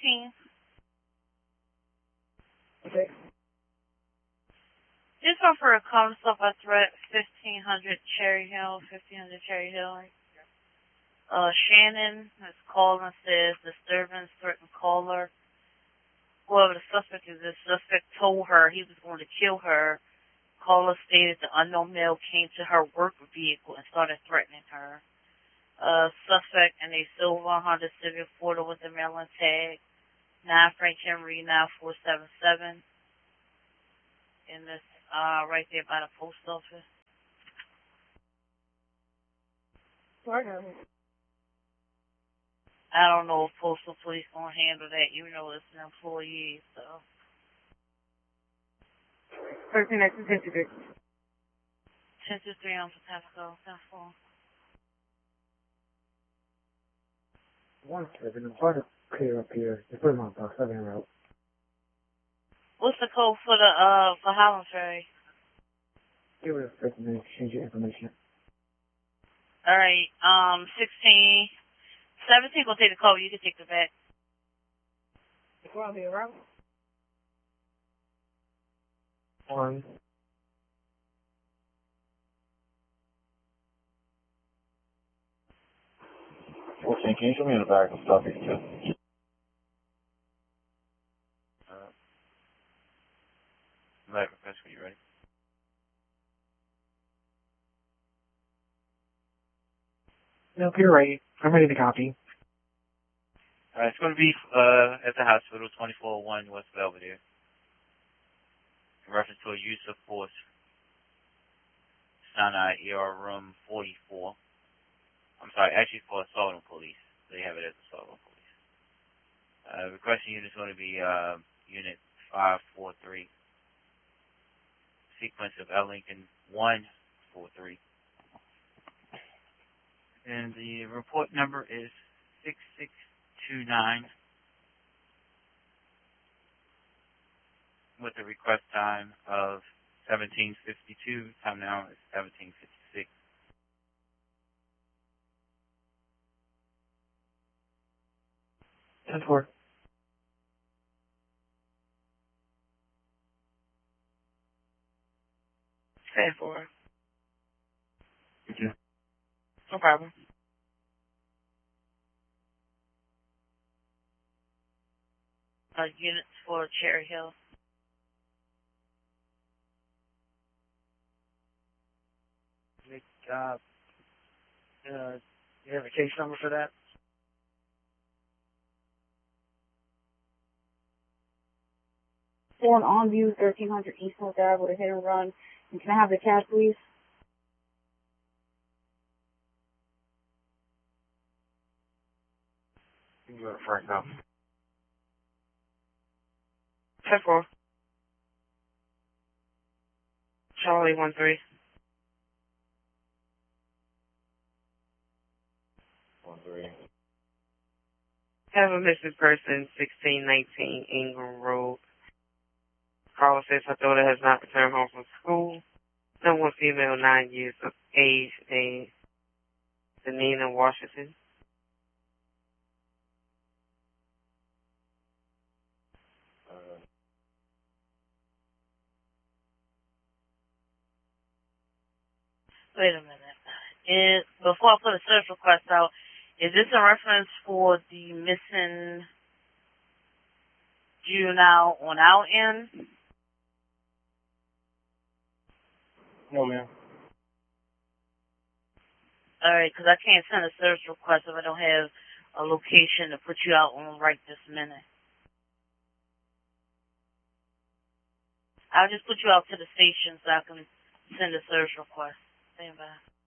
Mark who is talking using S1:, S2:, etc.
S1: 16.
S2: Okay.
S1: Just offer a call to stop a threat, 1500 Cherry Hill, 1500 Cherry Hill. Shannon is calling, says disturbance, threatened caller. Whoever the suspect is, the suspect told her he was going to kill her. Caller stated the unknown male came to her work vehicle and started threatening her. Suspect in a silver Honda Civic Florida with a Maryland tag, 9 Frank Henry 9477. And this right there by the post office. I don't know if postal police gonna handle that. You know, it's an employee, so.
S2: 13-10-3.
S1: 10-3 on Pasco, 10-4.
S2: 1-7. I'm trying to clear up here. Just put him on box 7 route.
S1: What's the code for the for Highland Ferry?
S2: Give it a second and exchange your information.
S1: All right, 16. 17 gonna take the call. You can take the back.
S2: Before I'll be around. 1.
S3: Can you show me in the back of stuff you can? Back of Pesco, you ready?
S2: Nope, you're right. I'm ready to copy.
S3: Alright, it's going to be at the hospital, 2401 West Belvedere. In reference to a use of force. Sinai ER room 44. I'm sorry, actually for assault on police. They have it as assault on police. Requesting unit is going to be unit 543. Sequence of L. Lincoln 143. And the report number is 6629 with a request time of 17:52. Time now is 17:56.
S2: Ten four.
S1: Stand for.
S3: Thank you.
S1: No problem. Units for Cherry Hill.
S2: You have a case number for that?
S4: Ford on view, 1300 East North Ave with a hit and run. And can I have the cash, please?
S3: You can go to Frank now.
S1: 10-4. Charlie 13.
S3: 13.
S5: Have a missing person, 1619 Ingram Road. Caller says her daughter has not returned home from school. Someone female, 9 years of age, named Danina Washington.
S1: Wait a minute. Before I put a search request out, is this a reference for the missing juvenile on our end?
S2: No, ma'am.
S1: All right, because I can't send a search request if I don't have a location to put you out on right this minute. I'll just put you out to the station so I can send a search request. Stand by.